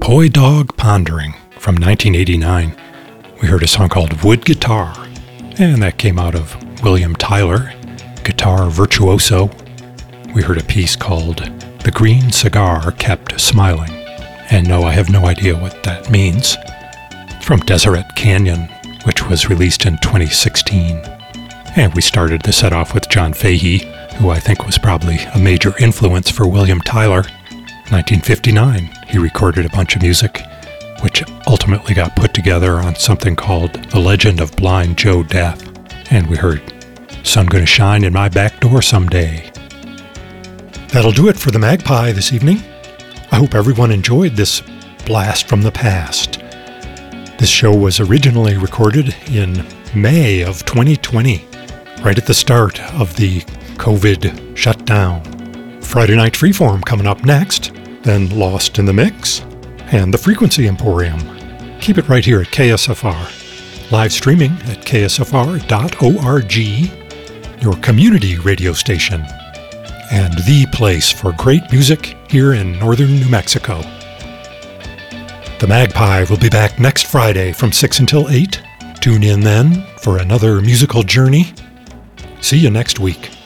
Poi Dog Pondering from 1989. We heard a song called Wood Guitar, and that came out of William Tyler, guitar virtuoso. We heard a piece called The Green Cigar Kept Smiling, and no, I have no idea what that means. It's from Deseret Canyon, which was released in 2016. And we started the set off with John Fahey, who I think was probably a major influence for William Tyler. 1959, he recorded a bunch of music, which ultimately got put together on something called The Legend of Blind Joe Death. And we heard Sun Gonna Shine in My Back Door Someday. That'll do it for the Magpie this evening. I hope everyone enjoyed this blast from the past. This show was originally recorded in May of 2020, right at the start of the COVID shutdown. Friday Night Freeform coming up next, then Lost in the Mix, and the Frequency Emporium. Keep it right here at KSFR. Live streaming at ksfr.org, your community radio station, and the place for great music here in northern New Mexico. The Magpie will be back next Friday from 6 until 8. Tune in then for another musical journey. See you next week.